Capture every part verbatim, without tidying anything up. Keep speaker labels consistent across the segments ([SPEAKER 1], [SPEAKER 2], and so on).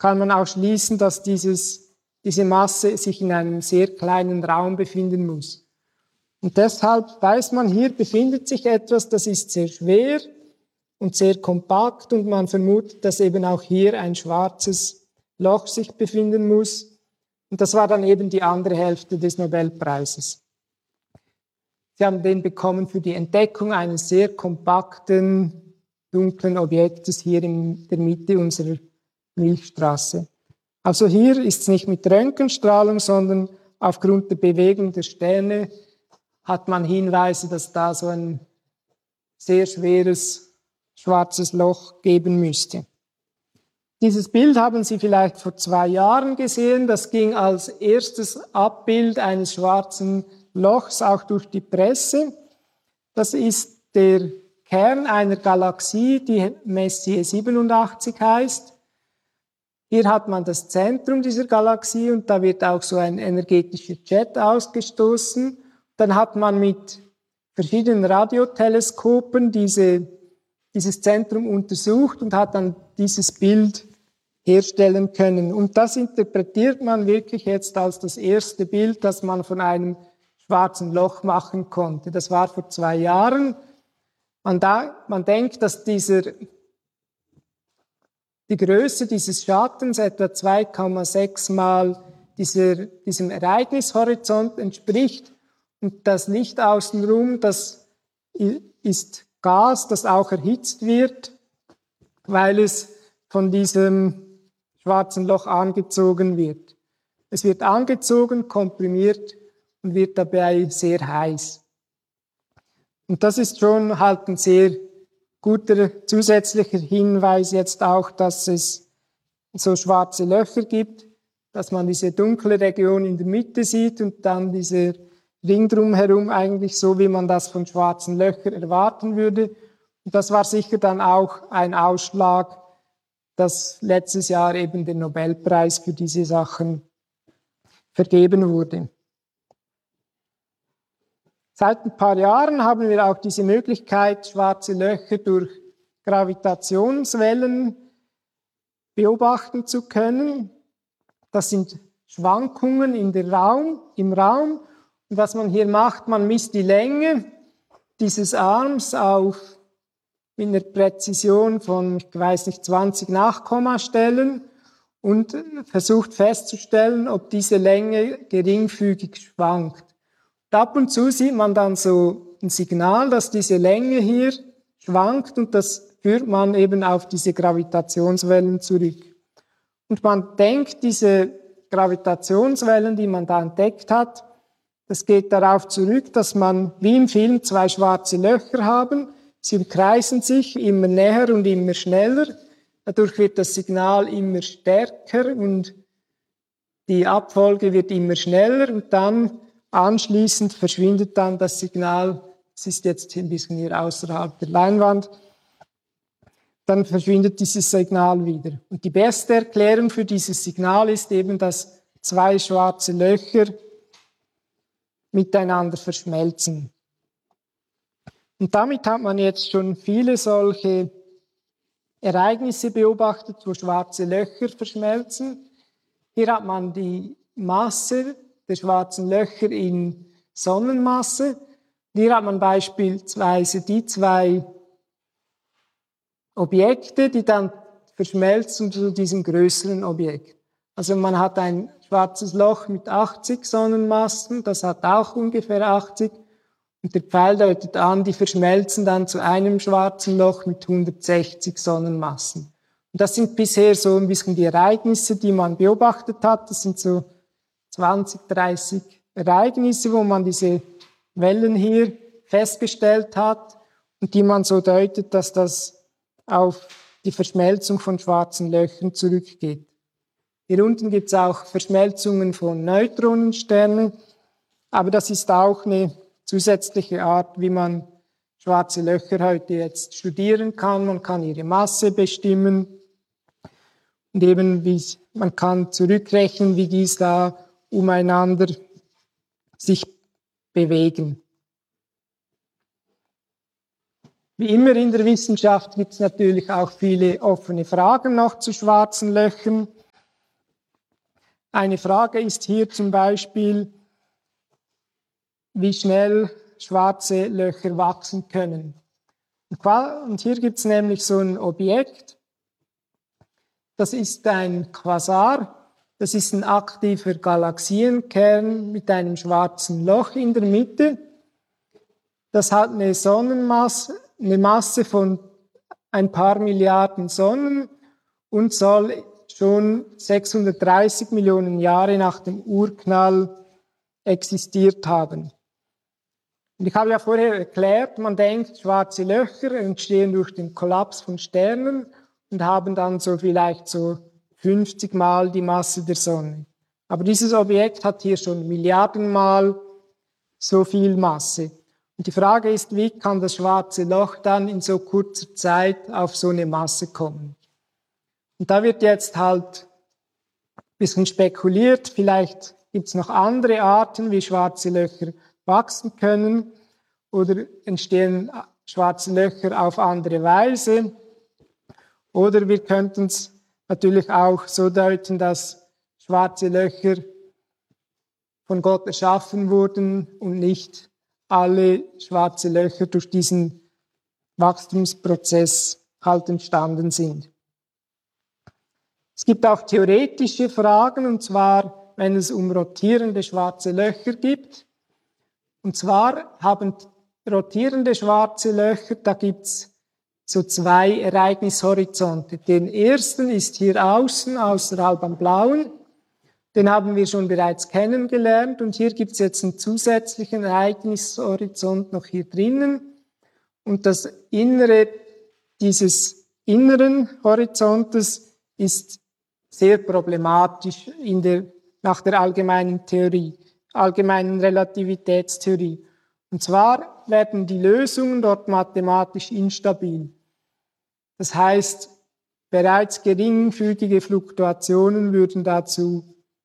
[SPEAKER 1] kann man auch schließen, dass dieses, diese Masse sich in einem sehr kleinen Raum befinden muss. Und deshalb weiß man, hier befindet sich etwas, das ist sehr schwer und sehr kompakt und man vermutet, dass eben auch hier ein schwarzes Loch sich befinden muss. Und das war dann eben die andere Hälfte des Nobelpreises. Sie haben den bekommen für die Entdeckung eines sehr kompakten, dunklen Objektes hier in der Mitte unserer Milchstraße. Also hier ist es nicht mit Röntgenstrahlung, sondern aufgrund der Bewegung der Sterne hat man Hinweise, dass da so ein sehr schweres schwarzes Loch geben müsste. Dieses Bild haben Sie vielleicht vor zwei Jahren gesehen. Das ging als erstes Abbild eines schwarzen Lochs auch durch die Presse. Das ist der Kern einer Galaxie, die Messier siebenundachtzig heißt. Hier hat man das Zentrum dieser Galaxie und da wird auch so ein energetischer Jet ausgestoßen. Dann hat man mit verschiedenen Radioteleskopen diese, dieses Zentrum untersucht und hat dann dieses Bild herstellen können. Und das interpretiert man wirklich jetzt als das erste Bild, das man von einem schwarzen Loch machen konnte. Das war vor zwei Jahren. Man, da, man denkt, dass dieser, die Größe dieses Schattens etwa zwei Komma sechs Mal dieser, diesem Ereignishorizont entspricht. Und das Licht außenrum, das ist Gas, das auch erhitzt wird, weil es von diesem schwarzen Loch angezogen wird. Es wird angezogen, komprimiert und wird dabei sehr heiß. Und das ist schon halt ein sehr guter zusätzlicher Hinweis jetzt auch, dass es so schwarze Löcher gibt, dass man diese dunkle Region in der Mitte sieht und dann diese Ring drumherum eigentlich so, wie man das von schwarzen Löchern erwarten würde. Und das war sicher dann auch ein Ausschlag, dass letztes Jahr eben der Nobelpreis für diese Sachen vergeben wurde. Seit ein paar Jahren haben wir auch diese Möglichkeit, schwarze Löcher durch Gravitationswellen beobachten zu können. Das sind Schwankungen in der Raum, im Raum. Und was man hier macht, man misst die Länge dieses Arms auf mit einer Präzision von, ich weiß nicht, zwanzig Nachkommastellen und versucht festzustellen, ob diese Länge geringfügig schwankt. Und ab und zu sieht man dann so ein Signal, dass diese Länge hier schwankt und das führt man eben auf diese Gravitationswellen zurück. Und man denkt, diese Gravitationswellen, die man da entdeckt hat, das geht darauf zurück, dass man wie im Film zwei schwarze Löcher haben. Sie umkreisen sich immer näher und immer schneller. Dadurch wird das Signal immer stärker und die Abfolge wird immer schneller und dann anschließend verschwindet dann das Signal. Es ist jetzt ein bisschen hier außerhalb der Leinwand. Dann verschwindet dieses Signal wieder. Und die beste Erklärung für dieses Signal ist eben, dass zwei schwarze Löcher miteinander verschmelzen. Und damit hat man jetzt schon viele solche Ereignisse beobachtet, wo schwarze Löcher verschmelzen. Hier hat man die Masse der schwarzen Löcher in Sonnenmasse. Hier hat man beispielsweise die zwei Objekte, die dann verschmelzen zu diesem größeren Objekt. Also man hat ein schwarzes Loch mit achtzig Sonnenmassen, das hat auch ungefähr achtzig. Und der Pfeil deutet an, die verschmelzen dann zu einem schwarzen Loch mit hundertsechzig Sonnenmassen. Und das sind bisher so ein bisschen die Ereignisse, die man beobachtet hat. Das sind so zwanzig, dreißig Ereignisse, wo man diese Wellen hier festgestellt hat und die man so deutet, dass das auf die Verschmelzung von schwarzen Löchern zurückgeht. Hier unten gibt es auch Verschmelzungen von Neutronensternen, aber das ist auch eine zusätzliche Art, wie man schwarze Löcher heute jetzt studieren kann. Man kann ihre Masse bestimmen und eben wie, man kann zurückrechnen, wie dies da umeinander sich bewegen. Wie immer in der Wissenschaft gibt es natürlich auch viele offene Fragen noch zu schwarzen Löchern. Eine Frage ist hier zum Beispiel, wie schnell schwarze Löcher wachsen können. Und hier gibt es nämlich so ein Objekt, das ist ein Quasar, das ist ein aktiver Galaxienkern mit einem schwarzen Loch in der Mitte. Das hat eine Sonnenmasse, eine Masse von ein paar Milliarden Sonnen und soll schon sechshundertdreißig Millionen Jahre nach dem Urknall existiert haben. Und ich habe ja vorher erklärt, man denkt, schwarze Löcher entstehen durch den Kollaps von Sternen und haben dann so vielleicht so fünfzig Mal die Masse der Sonne. Aber dieses Objekt hat hier schon Milliardenmal so viel Masse. Und die Frage ist, wie kann das schwarze Loch dann in so kurzer Zeit auf so eine Masse kommen? Und da wird jetzt halt ein bisschen spekuliert, vielleicht gibt es noch andere Arten, wie schwarze Löcher wachsen können oder entstehen schwarze Löcher auf andere Weise. Oder wir könnten es natürlich auch so deuten, dass schwarze Löcher von Gott erschaffen wurden und nicht alle schwarze Löcher durch diesen Wachstumsprozess halt entstanden sind. Es gibt auch theoretische Fragen, und zwar, wenn es um rotierende schwarze Löcher geht. Und zwar haben rotierende schwarze Löcher, da gibt es so zwei Ereignishorizonte. Den ersten ist hier außen, außerhalb am Blauen. Den haben wir schon bereits kennengelernt. Und hier gibt es jetzt einen zusätzlichen Ereignishorizont noch hier drinnen. Und das Innere dieses inneren Horizontes ist sehr problematisch in der, nach der allgemeinen Theorie, allgemeinen Relativitätstheorie. Und zwar werden die Lösungen dort mathematisch instabil. Das heißt, bereits geringfügige Fluktuationen würden dazu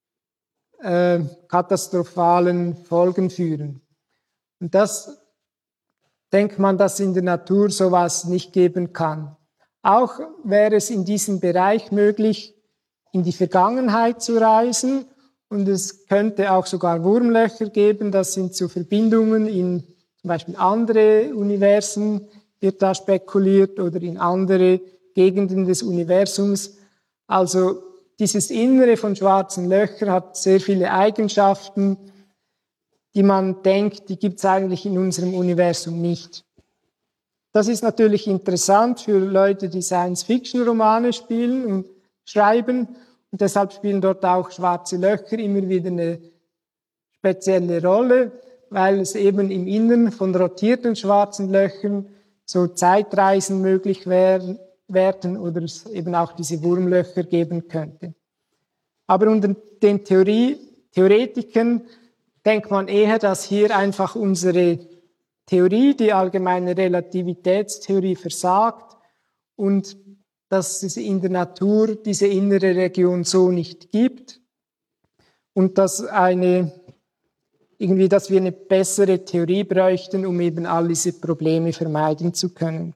[SPEAKER 1] äh, katastrophalen Folgen führen. Und das denkt man, dass in der Natur sowas nicht geben kann. Auch wäre es in diesem Bereich möglich, in die Vergangenheit zu reisen. Und es könnte auch sogar Wurmlöcher geben. Das sind so Verbindungen in zum Beispiel andere Universen, wird da spekuliert, oder in andere Gegenden des Universums. Also dieses Innere von schwarzen Löchern hat sehr viele Eigenschaften, die man denkt, die gibt es eigentlich in unserem Universum nicht. Das ist natürlich interessant für Leute, die Science-Fiction-Romane spielen und schreiben. Und deshalb spielen dort auch schwarze Löcher immer wieder eine spezielle Rolle, weil es eben im Innern von rotierten schwarzen Löchern so Zeitreisen möglich werden, werden oder es eben auch diese Wurmlöcher geben könnte. Aber unter den Theorie, Theoretikern denkt man eher, dass hier einfach unsere Theorie, die allgemeine Relativitätstheorie, versagt und dass es in der Natur diese innere Region so nicht gibt und dass eine irgendwie, dass wir eine bessere Theorie bräuchten, um eben all diese Probleme vermeiden zu können.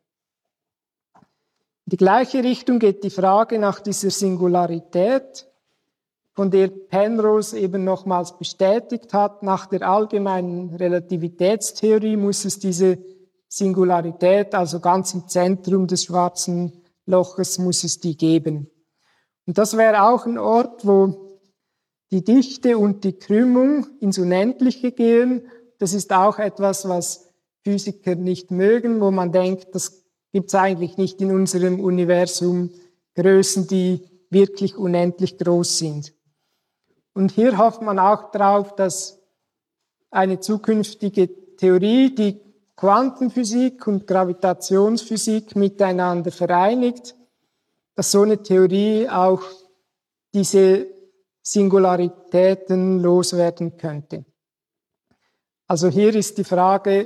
[SPEAKER 1] In die gleiche Richtung geht die Frage nach dieser Singularität, von der Penrose eben nochmals bestätigt hat, nach der allgemeinen Relativitätstheorie muss es diese Singularität, also ganz im Zentrum des schwarzen Loches, muss es die geben. Und das wäre auch ein Ort, wo die Dichte und die Krümmung ins Unendliche gehen. Das ist auch etwas, was Physiker nicht mögen, wo man denkt, das gibt es eigentlich nicht in unserem Universum, Größen, die wirklich unendlich groß sind. Und hier hofft man auch darauf, dass eine zukünftige Theorie, die Quantenphysik und Gravitationsphysik miteinander vereinigt, dass so eine Theorie auch diese Singularitäten loswerden könnte. Also hier ist die Frage,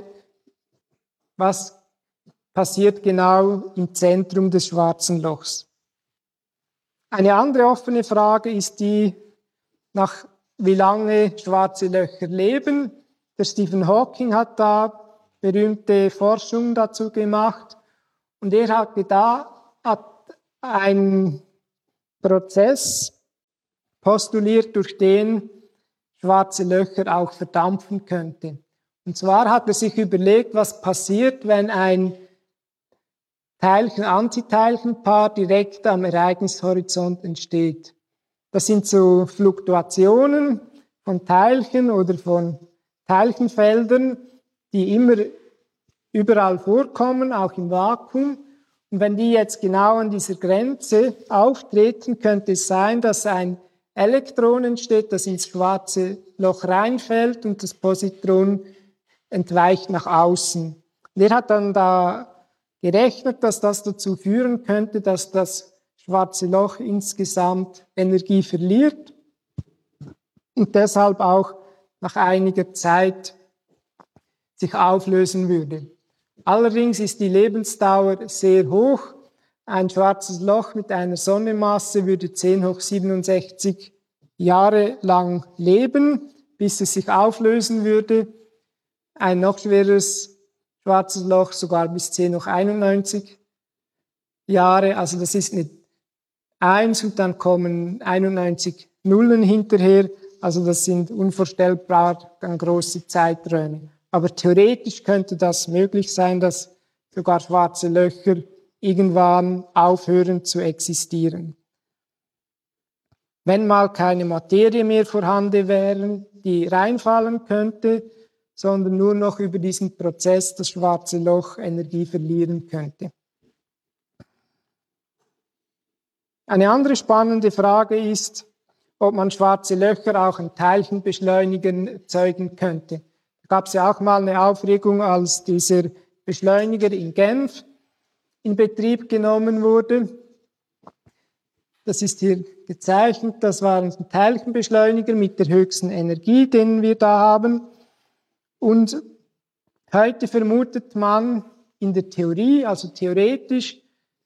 [SPEAKER 1] was passiert genau im Zentrum des schwarzen Lochs? Eine andere offene Frage ist die, nach wie lange schwarze Löcher leben. Der Stephen Hawking hat da berühmte Forschung dazu gemacht und er hat da hat einen Prozess postuliert, durch den schwarze Löcher auch verdampfen könnte. Und zwar hat er sich überlegt, was passiert, wenn ein Teilchen-Antiteilchen-Paar direkt am Ereignishorizont entsteht. Das sind so Fluktuationen von Teilchen oder von Teilchenfeldern, die immer überall vorkommen, auch im Vakuum. Und wenn die jetzt genau an dieser Grenze auftreten, könnte es sein, dass ein Elektron entsteht, das ins schwarze Loch reinfällt und das Positron entweicht nach außen. Und er hat dann da gerechnet, dass das dazu führen könnte, dass das schwarze Loch insgesamt Energie verliert und deshalb auch nach einiger Zeit sich auflösen würde. Allerdings ist die Lebensdauer sehr hoch. Ein schwarzes Loch mit einer Sonnenmasse würde zehn hoch siebenundsechzig Jahre lang leben, bis es sich auflösen würde. Ein noch schwereres schwarzes Loch sogar bis zehn hoch einundneunzig Jahre. Also das ist eine eins und dann kommen einundneunzig Nullen hinterher. Also das sind unvorstellbar große Zeiträume. Aber theoretisch könnte das möglich sein, dass sogar schwarze Löcher irgendwann aufhören zu existieren. Wenn mal keine Materie mehr vorhanden wäre, die reinfallen könnte, sondern nur noch über diesen Prozess das schwarze Loch Energie verlieren könnte. Eine andere spannende Frage ist, ob man schwarze Löcher auch in Teilchenbeschleunigern erzeugen könnte. Da gab es ja auch mal eine Aufregung, als dieser Beschleuniger in Genf in Betrieb genommen wurde. Das ist hier gezeichnet, das war ein Teilchenbeschleuniger mit der höchsten Energie, den wir da haben. Und heute vermutet man in der Theorie, also theoretisch,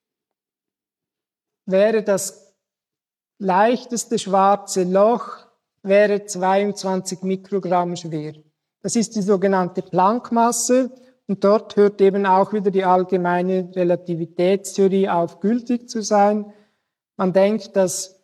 [SPEAKER 1] wäre das leichteste schwarze Loch wäre zweiundzwanzig Mikrogramm schwer. Das ist die sogenannte Planck-Masse und dort hört eben auch wieder die allgemeine Relativitätstheorie auf, gültig zu sein. Man denkt, dass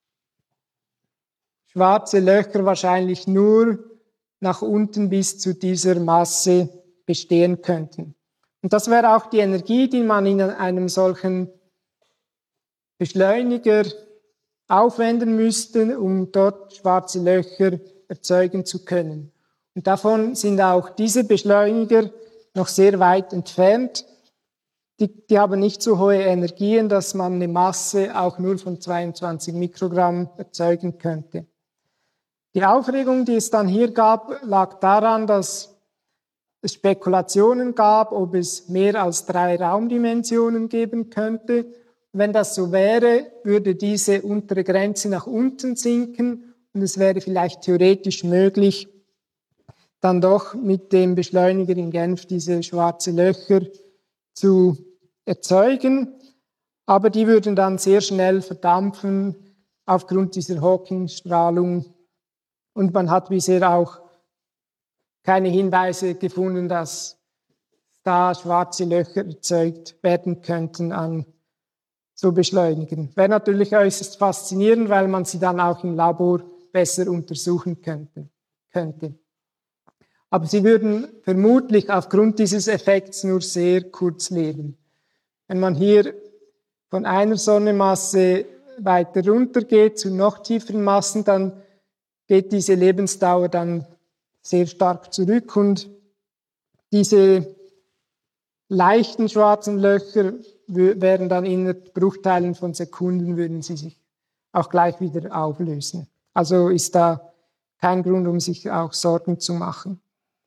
[SPEAKER 1] schwarze Löcher wahrscheinlich nur nach unten bis zu dieser Masse bestehen könnten. Und das wäre auch die Energie, die man in einem solchen Beschleuniger aufwenden müsste, um dort schwarze Löcher erzeugen zu können. Und davon sind auch diese Beschleuniger noch sehr weit entfernt. Die, die haben nicht so hohe Energien, dass man eine Masse auch nur von zweiundzwanzig Mikrogramm erzeugen könnte. Die Aufregung, die es dann hier gab, lag daran, dass es Spekulationen gab, ob es mehr als drei Raumdimensionen geben könnte. Wenn das so wäre, würde diese untere Grenze nach unten sinken und es wäre vielleicht theoretisch möglich, dann doch mit dem Beschleuniger in Genf diese schwarze Löcher zu erzeugen. Aber die würden dann sehr schnell verdampfen aufgrund dieser Hawking-Strahlung. Und man hat bisher auch keine Hinweise gefunden, dass da schwarze Löcher erzeugt werden könnten an so Beschleunigern. Wäre natürlich äußerst faszinierend, weil man sie dann auch im Labor besser untersuchen könnte. könnte. Aber sie würden vermutlich aufgrund dieses Effekts nur sehr kurz leben. Wenn man hier von einer Sonnenmasse weiter runter geht zu noch tieferen Massen, dann geht diese Lebensdauer dann sehr stark zurück und diese leichten schwarzen Löcher wären dann in Bruchteilen von Sekunden, würden sie sich auch gleich wieder auflösen. Also ist da kein Grund, um sich auch Sorgen zu machen.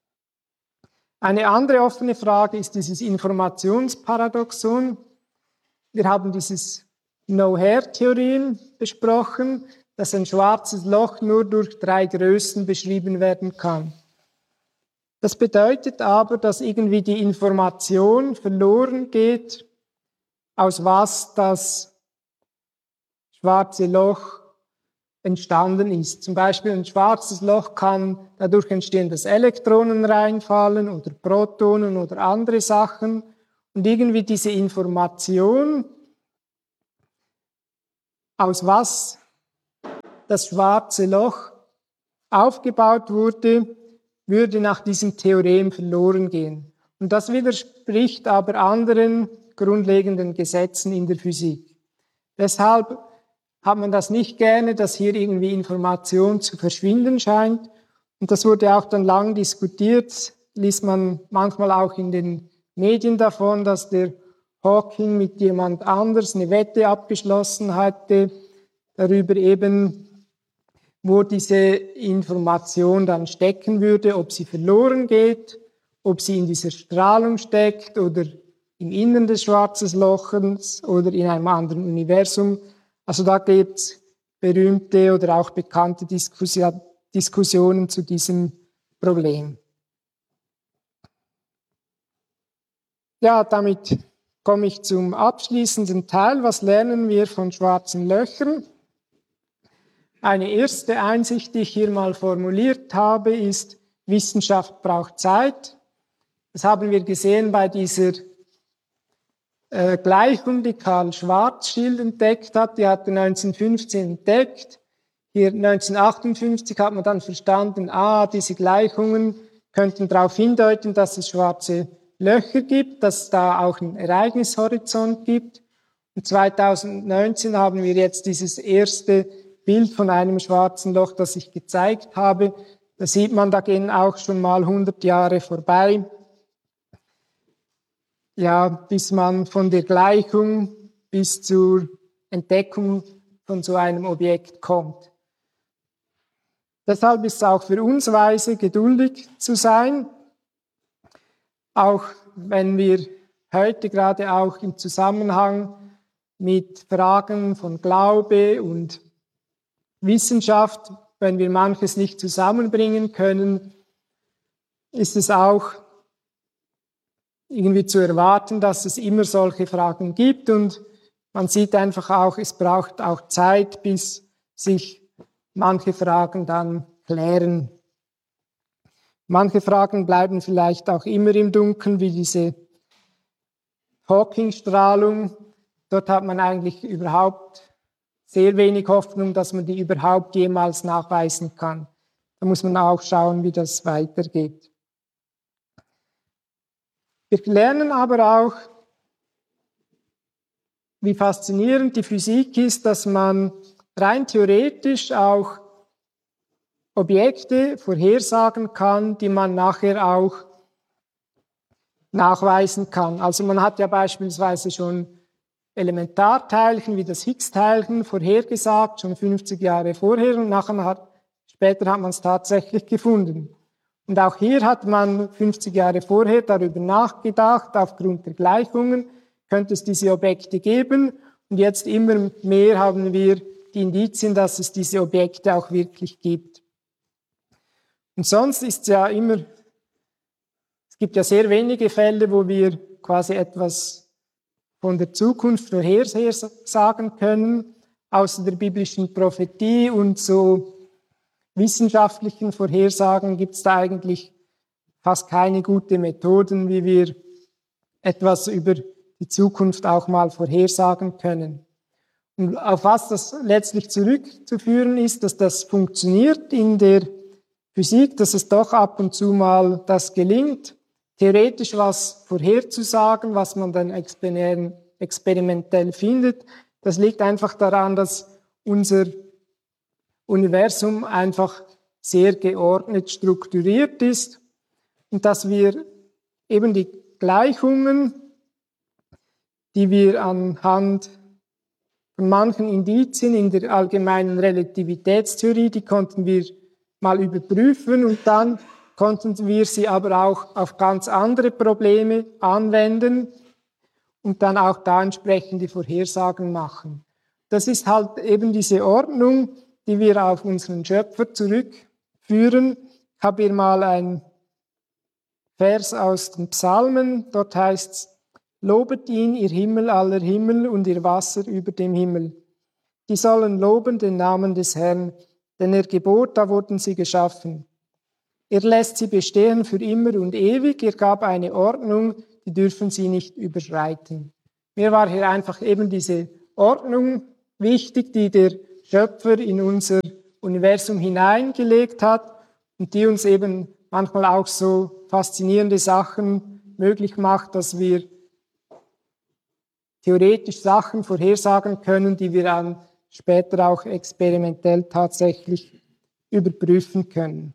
[SPEAKER 1] Eine andere offene Frage ist dieses Informationsparadoxon. Wir haben dieses No-Hair-Theorem besprochen, dass ein schwarzes Loch nur durch drei Größen beschrieben werden kann. Das bedeutet aber, dass irgendwie die Information verloren geht, aus was das schwarze Loch entstanden ist. Zum Beispiel ein schwarzes Loch kann dadurch entstehen, dass Elektronen reinfallen oder Protonen oder andere Sachen. Und irgendwie diese Information, aus was das schwarze Loch aufgebaut wurde, würde nach diesem Theorem verloren gehen. Und das widerspricht aber anderen grundlegenden Gesetzen in der Physik. Deshalb hat man das nicht gerne, dass hier irgendwie Information zu verschwinden scheint. Und das wurde auch dann lang diskutiert, liest man manchmal auch in den Medien davon, dass der Hawking mit jemand anders eine Wette abgeschlossen hatte, darüber eben, wo diese Information dann stecken würde, ob sie verloren geht, ob sie in dieser Strahlung steckt oder im Innern des schwarzen Loches oder in einem anderen Universum. Also da gibt es berühmte oder auch bekannte Diskussionen zu diesem Problem. Ja, damit komme ich zum abschließenden Teil. Was lernen wir von schwarzen Löchern? Eine erste Einsicht, die ich hier mal formuliert habe, ist, Wissenschaft braucht Zeit. Das haben wir gesehen bei dieser äh, Gleichung, die Karl Schwarzschild entdeckt hat. Die hat er neunzehnhundertfünfzehn entdeckt. Hier neunzehnhundertachtundfünfzig hat man dann verstanden, ah, diese Gleichungen könnten darauf hindeuten, dass es schwarze Löcher gibt, dass es da auch einen Ereignishorizont gibt. Und zweitausendneunzehn haben wir jetzt dieses erste Bild von einem schwarzen Loch, das ich gezeigt habe. Da sieht man, da gehen auch schon mal hundert Jahre vorbei. Ja, bis man von der Gleichung bis zur Entdeckung von so einem Objekt kommt. Deshalb ist es auch für uns weise, geduldig zu sein. Auch wenn wir heute gerade auch im Zusammenhang mit Fragen von Glaube und Wissenschaft, wenn wir manches nicht zusammenbringen können, ist es auch irgendwie zu erwarten, dass es immer solche Fragen gibt. Und man sieht einfach auch, es braucht auch Zeit, bis sich manche Fragen dann klären. Manche Fragen bleiben vielleicht auch immer im Dunkeln, wie diese Hawking-Strahlung. Dort hat man eigentlich überhaupt sehr wenig Hoffnung, dass man die überhaupt jemals nachweisen kann. Da muss man auch schauen, wie das weitergeht. Wir lernen aber auch, wie faszinierend die Physik ist, dass man rein theoretisch auch Objekte vorhersagen kann, die man nachher auch nachweisen kann. Also man hat ja beispielsweise schon Elementarteilchen wie das Higgs-Teilchen vorhergesagt, schon fünfzig Jahre vorher, und nachher hat, später hat man es tatsächlich gefunden. Und auch hier hat man fünfzig Jahre vorher darüber nachgedacht, aufgrund der Gleichungen könnte es diese Objekte geben, und jetzt immer mehr haben wir die Indizien, dass es diese Objekte auch wirklich gibt. Und sonst ist es ja immer, es gibt ja sehr wenige Fälle, wo wir quasi etwas von der Zukunft vorhersagen können, außer der biblischen Prophetie und so wissenschaftlichen Vorhersagen gibt es da eigentlich fast keine guten Methoden, wie wir etwas über die Zukunft auch mal vorhersagen können. Und auf was das letztlich zurückzuführen ist, dass das funktioniert in der Physik, dass es doch ab und zu mal das gelingt, theoretisch was vorherzusagen, was man dann experimentell findet. Das liegt einfach daran, dass unser Universum einfach sehr geordnet strukturiert ist und dass wir eben die Gleichungen, die wir anhand von manchen Indizien in der allgemeinen Relativitätstheorie, die konnten wir mal überprüfen, und dann konnten wir sie aber auch auf ganz andere Probleme anwenden und dann auch da entsprechende Vorhersagen machen. Das ist halt eben diese Ordnung, die wir auf unseren Schöpfer zurückführen. Ich habe hier mal einen Vers aus den Psalmen, dort heißt es: Lobet ihn, ihr Himmel aller Himmel und ihr Wasser über dem Himmel. Die sollen loben den Namen des Herrn, denn er gebot, da wurden sie geschaffen. Er lässt sie bestehen für immer und ewig, er gab eine Ordnung, die dürfen sie nicht überschreiten. Mir war hier einfach eben diese Ordnung wichtig, die der Schöpfer in unser Universum hineingelegt hat und die uns eben manchmal auch so faszinierende Sachen möglich macht, dass wir theoretisch Sachen vorhersagen können, die wir dann später auch experimentell tatsächlich überprüfen können.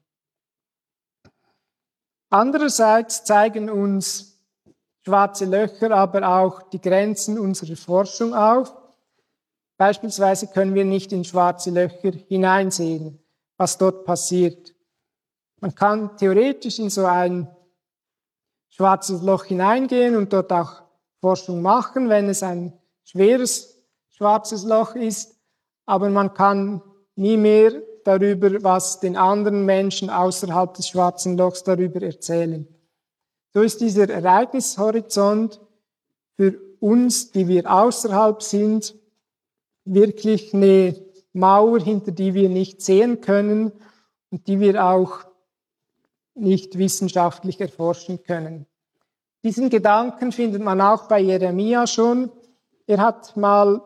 [SPEAKER 1] Andererseits zeigen uns schwarze Löcher aber auch die Grenzen unserer Forschung auf. Beispielsweise können wir nicht in schwarze Löcher hineinsehen, was dort passiert. Man kann theoretisch in so ein schwarzes Loch hineingehen und dort auch Forschung machen, wenn es ein schweres schwarzes Loch ist, aber man kann nie mehr darüber, was den anderen Menschen außerhalb des schwarzen Lochs darüber erzählen. So ist dieser Ereignishorizont für uns, die wir außerhalb sind, wirklich eine Mauer, hinter die wir nicht sehen können und die wir auch nicht wissenschaftlich erforschen können. Diesen Gedanken findet man auch bei Jeremia schon. Er hat mal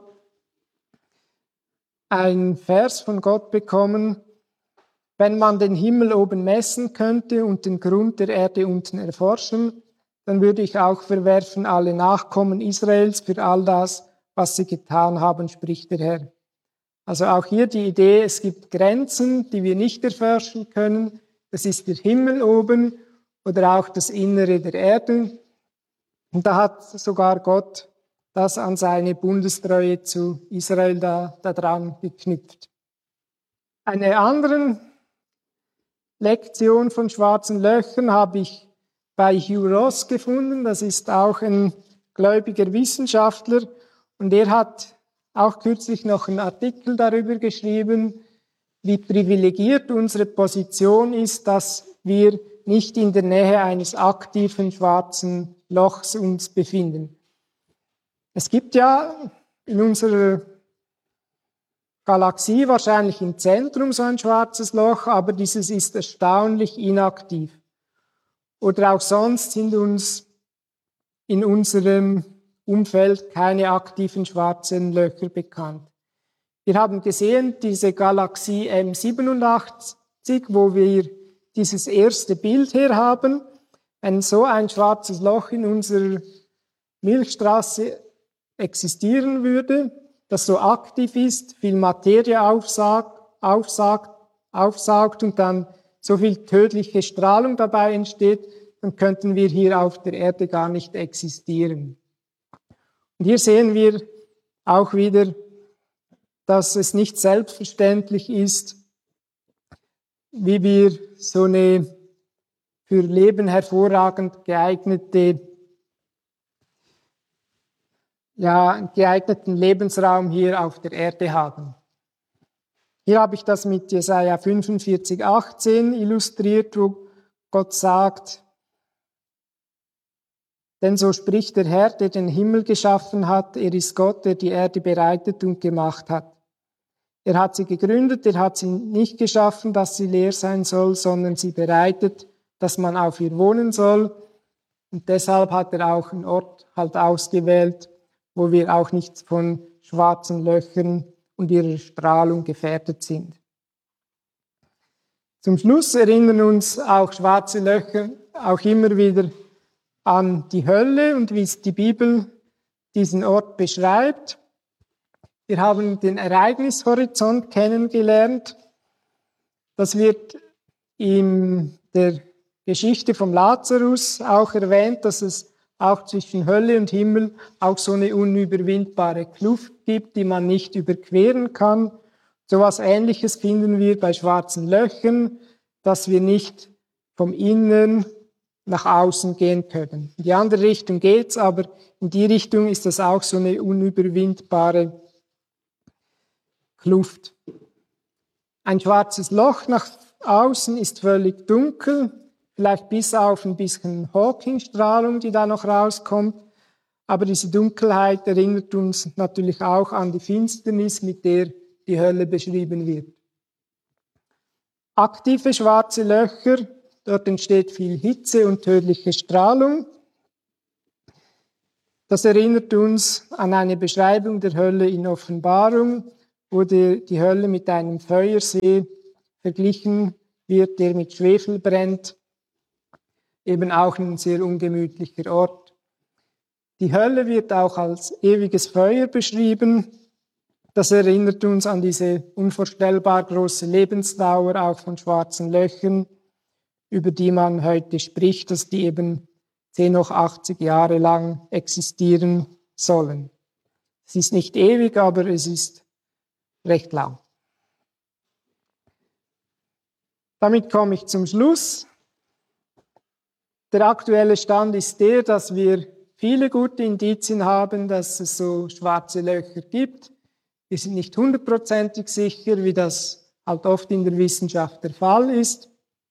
[SPEAKER 1] einen Vers von Gott bekommen: Wenn man den Himmel oben messen könnte und den Grund der Erde unten erforschen, dann würde ich auch verwerfen alle Nachkommen Israels für all das, was sie getan haben, spricht der Herr. Also auch hier die Idee, es gibt Grenzen, die wir nicht erforschen können. Das ist der Himmel oben oder auch das Innere der Erde. Und da hat sogar Gott das an seine Bundestreue zu Israel da, da dran geknüpft. Eine andere Lektion von schwarzen Löchern habe ich bei Hugh Ross gefunden. Das ist auch ein gläubiger Wissenschaftler und er hat auch kürzlich noch einen Artikel darüber geschrieben, wie privilegiert unsere Position ist, dass wir nicht in der Nähe eines aktiven schwarzen Lochs uns befinden. Es gibt ja in unserer Galaxie wahrscheinlich im Zentrum so ein schwarzes Loch, aber dieses ist erstaunlich inaktiv. Oder auch sonst sind uns in unserem Umfeld keine aktiven schwarzen Löcher bekannt. Wir haben gesehen, diese Galaxie M siebenundachtzig, wo wir dieses erste Bild her haben, wenn so ein schwarzes Loch in unserer Milchstraße existieren würde, das so aktiv ist, viel Materie aufsaugt, aufsaugt, aufsaugt und dann so viel tödliche Strahlung dabei entsteht, dann könnten wir hier auf der Erde gar nicht existieren. Und hier sehen wir auch wieder, dass es nicht selbstverständlich ist, wie wir so eine für Leben hervorragend geeignete, ja, geeigneten Lebensraum hier auf der Erde haben. Hier habe ich das mit Jesaja fünfundvierzig, achtzehn illustriert, wo Gott sagt: Denn so spricht der Herr, der den Himmel geschaffen hat, er ist Gott, der die Erde bereitet und gemacht hat. Er hat sie gegründet, er hat sie nicht geschaffen, dass sie leer sein soll, sondern sie bereitet, dass man auf ihr wohnen soll. Und deshalb hat er auch einen Ort halt ausgewählt, wo wir auch nicht von schwarzen Löchern und ihrer Strahlung gefährdet sind. Zum Schluss erinnern uns auch schwarze Löcher auch immer wieder an die Hölle und wie die Bibel diesen Ort beschreibt. Wir haben den Ereignishorizont kennengelernt. Das wird in der Geschichte vom Lazarus auch erwähnt, dass es auch zwischen Hölle und Himmel auch so eine unüberwindbare Kluft gibt, die man nicht überqueren kann. So etwas Ähnliches finden wir bei schwarzen Löchern, dass wir nicht vom Innern nach außen gehen können. In die andere Richtung geht's, aber in die Richtung ist das auch so eine unüberwindbare Kluft. Ein schwarzes Loch nach außen ist völlig dunkel, vielleicht bis auf ein bisschen Hawking-Strahlung, die da noch rauskommt. Aber diese Dunkelheit erinnert uns natürlich auch an die Finsternis, mit der die Hölle beschrieben wird. Aktive schwarze Löcher, dort entsteht viel Hitze und tödliche Strahlung. Das erinnert uns an eine Beschreibung der Hölle in Offenbarung, wo die, die Hölle mit einem Feuersee verglichen wird, der mit Schwefel brennt. Eben auch ein sehr ungemütlicher Ort. Die Hölle wird auch als ewiges Feuer beschrieben. Das erinnert uns an diese unvorstellbar große Lebensdauer auch von schwarzen Löchern, über die man heute spricht, dass die eben zehn noch achtzig Jahre lang existieren sollen. Es ist nicht ewig, aber es ist recht lang. Damit komme ich zum Schluss. Der aktuelle Stand ist der, dass wir viele gute Indizien haben, dass es so schwarze Löcher gibt. Wir sind nicht hundertprozentig sicher, wie das halt oft in der Wissenschaft der Fall ist.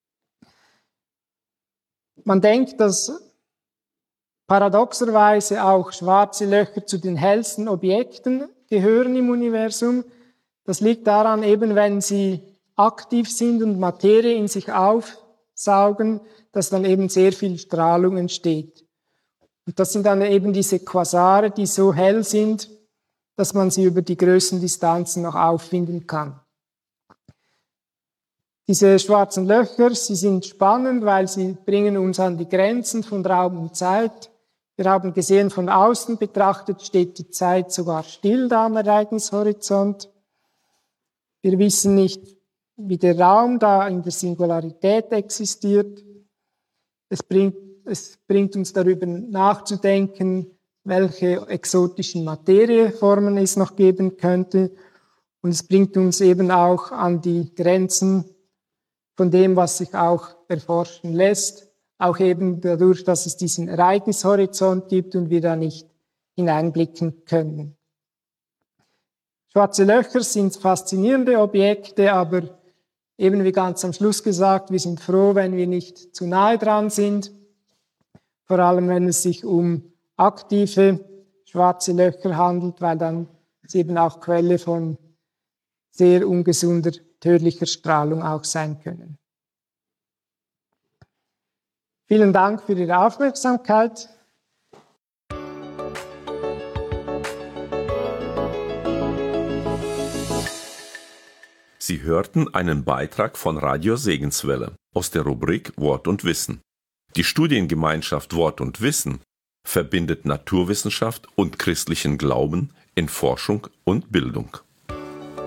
[SPEAKER 1] Man denkt, dass paradoxerweise auch schwarze Löcher zu den hellsten Objekten gehören im Universum. Das liegt daran, eben wenn sie aktiv sind und Materie in sich aufsaugen, dass dann eben sehr viel Strahlung entsteht. Und das sind dann eben diese Quasare, die so hell sind, dass man sie über die größten Distanzen noch auffinden kann. Diese schwarzen Löcher, sie sind spannend, weil sie bringen uns an die Grenzen von Raum und Zeit. Wir haben gesehen, von außen betrachtet steht die Zeit sogar still da am Ereignishorizont. Wir wissen nicht, wie der Raum da in der Singularität existiert. Es bringt, es bringt uns darüber nachzudenken, welche exotischen Materieformen es noch geben könnte. Und es bringt uns eben auch an die Grenzen von dem, was sich auch erforschen lässt. Auch eben dadurch, dass es diesen Ereignishorizont gibt und wir da nicht hineinblicken können. Schwarze Löcher sind faszinierende Objekte, aber eben wie ganz am Schluss gesagt, wir sind froh, wenn wir nicht zu nahe dran sind. Vor allem, wenn es sich um aktive schwarze Löcher handelt, weil dann es eben auch Quelle von sehr ungesunder, tödlicher Strahlung auch sein können. Vielen Dank für Ihre Aufmerksamkeit.
[SPEAKER 2] Sie hörten einen Beitrag von Radio Segenswelle aus der Rubrik Wort und Wissen. Die Studiengemeinschaft Wort und Wissen verbindet Naturwissenschaft und christlichen Glauben in Forschung und Bildung.